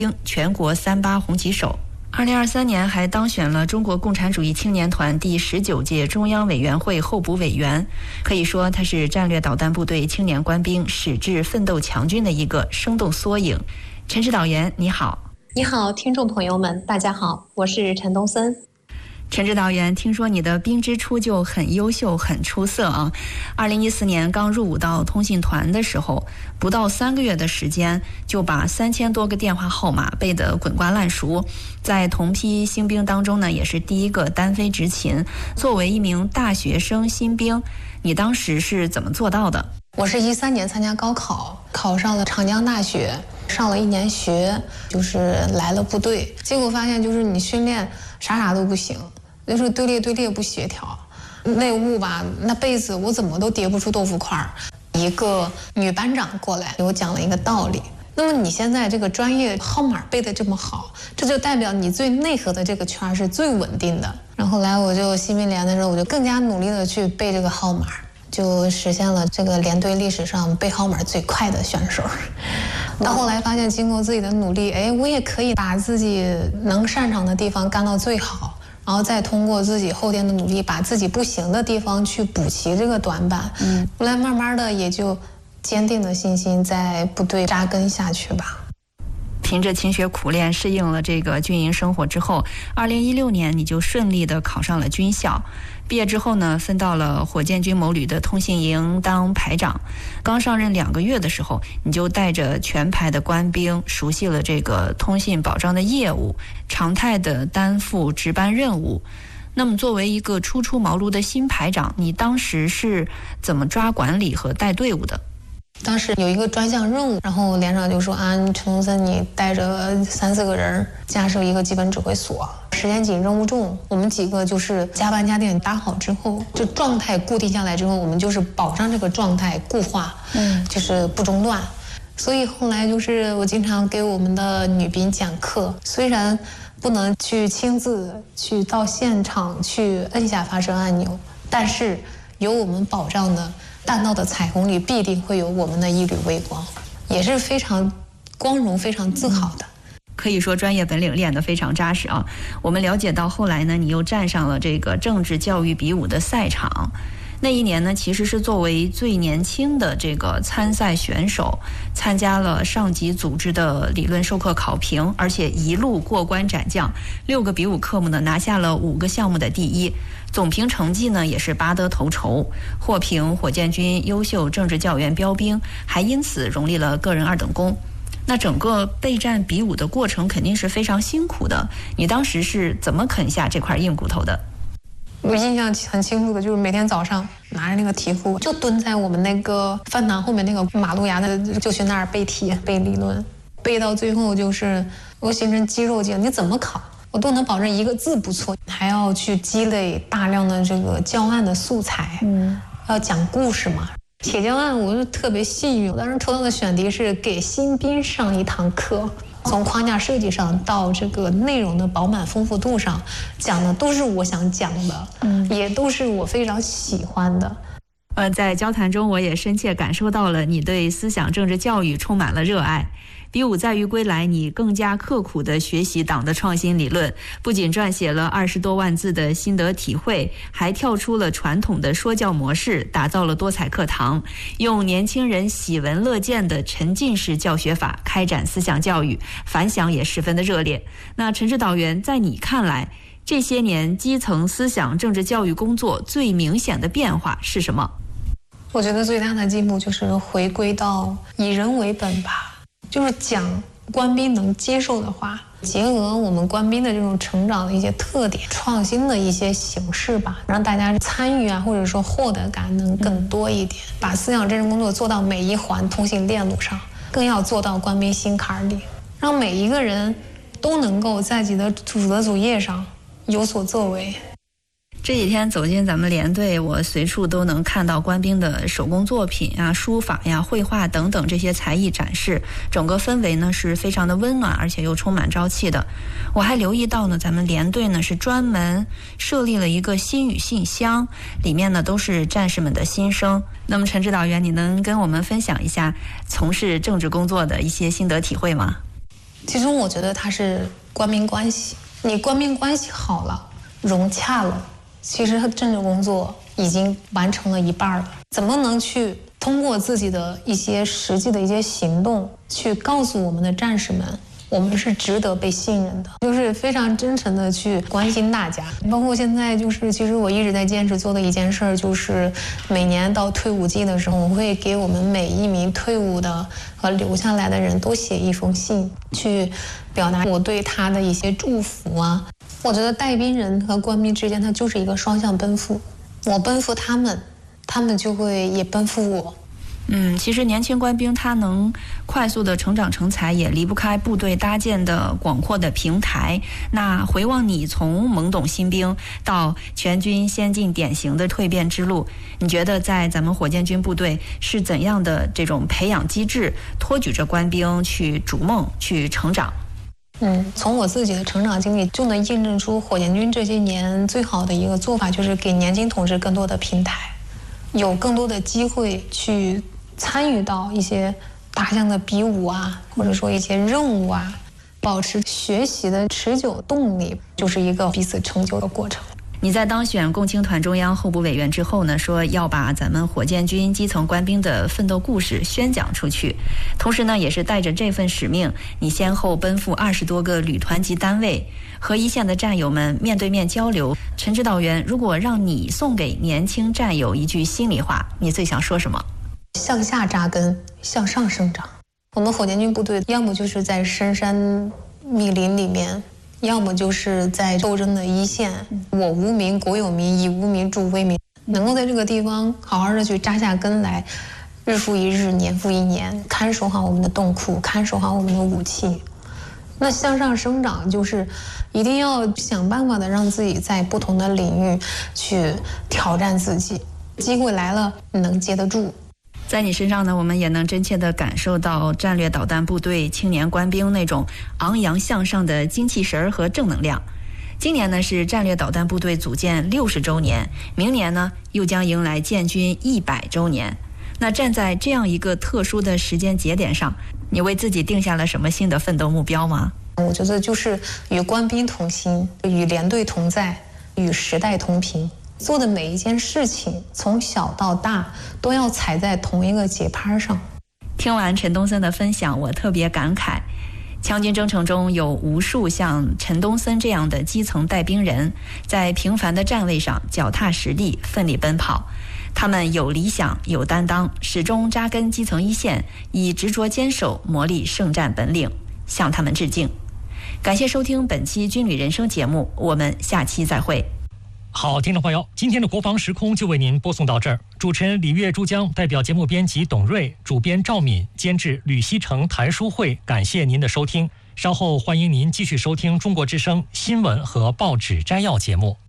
全国3·8红旗手。2023年还当选了中国共产主义青年团第19届中央委员会候补委员，可以说他是战略导弹部队青年官兵矢志奋斗强军的一个生动缩影。陈指导员你好。 你好，听众朋友们大家好，我是陈东森。 陈指导员，听说你的兵之初就很优秀很出色啊！2014年刚入伍到通信团的时候，不到3个月的时间就把3000多个电话号码背得滚瓜烂熟，在同批新兵当中呢，也是第一个单飞执勤。作为一名大学生新兵，你当时是怎么做到的？ 我是13年参加高考，考上了长江大学，上了1年学，就是来了部队，结果发现就是你训练啥都不行，就是队列不协调，内务吧，那被子我怎么都叠不出豆腐块。一个女班长过来给我讲了一个道理，那么你现在这个专业号码背得这么好，这就代表你最内核的这个圈是最稳定的。然后后来我就新兵连的时候，我就更加努力的去背这个号码，就实现了这个连队历史上背号码最快的选手。到后来发现经过自己的努力，我也可以把自己能擅长的地方干到最好，然后再通过自己后天的努力把自己不行的地方去补齐这个短板。后来慢慢的也就坚定的信心在部队扎根下去吧。 凭着勤学苦练适应了这个军营生活之后，2016年你就顺利的考上了军校。毕业之后呢，分到了火箭军某旅的通信营当排长。刚上任2个月的时候，你就带着全排的官兵熟悉了这个通信保障的业务，常态的担负值班任务。那么作为一个初出茅庐的新排长，你当时是怎么抓管理和带队伍的？ 当时有一个专项任务，然后连长就说陈东森，你带着3-4个人架设一个基本指挥所，时间紧任务重，我们几个就是加班加点搭好之后，就状态固定下来之后，我们就是保障这个状态固化，就是不中断。所以后来就是我经常给我们的女兵讲课，虽然不能去亲自去到现场去摁下发射按钮，但是有我们保障的弹道的彩虹里必定会有我们的一缕微光，也是非常光荣非常自豪的。 可以说专业本领练得非常扎实啊！我们了解到后来呢，你又站上了这个政治教育比武的赛场。那一年呢，其实是作为最年轻的这个参赛选手，参加了上级组织的理论授课考评，而且一路过关斩将，6个比武科目呢拿下了5个项目的第一，总评成绩呢也是拔得头筹，获评火箭军优秀政治教员标兵，还因此荣立了个人2等功。那整个备战比武的过程肯定是非常辛苦的，你当时是怎么啃下这块硬骨头的？ 我印象很清楚的就是每天早上拿着那个题库，就蹲在我们那个饭堂后面那个马路牙的，就去那儿背题背理论，背到最后就是我形成肌肉记忆，你怎么考我都能保证1个字不错，还要去积累大量的这个教案的素材，要讲故事嘛。铁教案我就特别幸运，我当时抽到的选题是给新兵上一堂课，从框架设计上到这个内容的饱满丰富度上，讲的都是我想讲的，也都是我非常喜欢的。 在交谈中我也深切感受到了你对思想政治教育充满了热爱。比武在于归来，你更加刻苦地学习党的创新理论，不仅撰写了20多万字的心得体会，还跳出了传统的说教模式，打造了多彩课堂，用年轻人喜闻乐见的沉浸式教学法开展思想教育，反响也十分的热烈。那陈指导员，在你看来，这些年基层思想政治教育工作最明显的变化是什么？ 我觉得最大的进步就是回归到以人为本吧，就是讲官兵能接受的话，结合我们官兵的这种成长的一些特点，创新的一些形式吧，让大家参与啊，或者说获得感能更多一点，把思想政治工作做到每一环通信链路上，更要做到官兵心坎里，让每一个人都能够在自己的主责主业上有所作为。 这几天走进咱们连队，我随处都能看到官兵的手工作品啊、书法呀、绘画等等这些才艺展示，整个氛围呢是非常的温暖，而且又充满朝气的。我还留意到呢，咱们连队呢是专门设立了一个心语信箱，里面呢都是战士们的心声。那么陈指导员，你能跟我们分享一下从事政治工作的一些心得体会吗？ 其中我觉得它是官民关系，你官民关系好了，融洽了，其实政治工作已经完成了一半了。怎么能去通过自己的一些实际的一些行动，去告诉我们的战士们，我们是值得被信任的，就是非常真诚的去关心大家。包括现在其实我一直在坚持做的一件事，就是每年到退伍季的时候，我会给我们每一名退伍的和留下来的人都写一封信，去表达我对他的一些祝福啊。我觉得带兵人和官兵之间，它就是一个双向奔赴，我奔赴他们，他们就会也奔赴我。 其实年轻官兵他能快速的成长成才，也离不开部队搭建的广阔的平台。那回望你从懵懂新兵到全军先进典型的蜕变之路，你觉得在咱们火箭军部队是怎样的这种培养机制托举着官兵去逐梦去成长？ 从我自己的成长经历就能印证出火箭军这些年最好的一个做法，就是给年轻同志更多的平台，有更多的机会去参与到一些大项的比武啊，或者说一些任务啊，保持学习的持久动力，就是一个彼此成就的过程。 你在当选共青团中央候补委员之后呢，说要把咱们火箭军基层官兵的奋斗故事宣讲出去，同时呢，也是带着这份使命，你先后奔赴20多个旅团级单位，和一线的战友们面对面交流。陈指导员，如果让你送给年轻战友一句心里话，你最想说什么？ 向下扎根，向上生长。我们火箭军部队要么就是在深山密林里面，要么就是在斗争的一线，我无名国有民，以无名助威名。能够在这个地方好好的去扎下根来，日复一日，年复一年，看守好我们的洞库，看守好我们的武器。那向上生长就是一定要想办法的让自己在不同的领域去挑战自己，机会来了能接得住。 在你身上呢，我们也能真切地感受到战略导弹部队青年官兵那种昂扬向上的精气神和正能量。今年呢是战略导弹部队组建60周年，明年呢又将迎来建军100周年。那站在这样一个特殊的时间节点上，你为自己定下了什么新的奋斗目标吗？ 我觉得就是与官兵同心，与连队同在，与时代同频。做的每一件事情，从小到大都要踩在同一个节拍上。 听完陈东森的分享，我特别感慨，强军征程中有无数像陈东森这样的基层带兵人，在平凡的站位上脚踏实地，奋力奔跑。他们有理想，有担当，始终扎根基层一线，以执着坚守磨砺圣战本领，向他们致敬。感谢收听本期军旅人生节目，我们下期再会。 好，听众朋友，今天的国防时空就为您播送到这儿。主持人李月珠江代表节目编辑董瑞、主编赵敏、监制吕希成、谭书慧，感谢您的收听。稍后欢迎您继续收听中国之声新闻和报纸摘要节目。